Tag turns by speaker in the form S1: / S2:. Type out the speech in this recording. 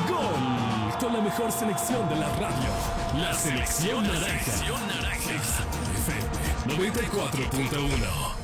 S1: Gol con la mejor selección de la radio. La selección naranja. FM 94.1.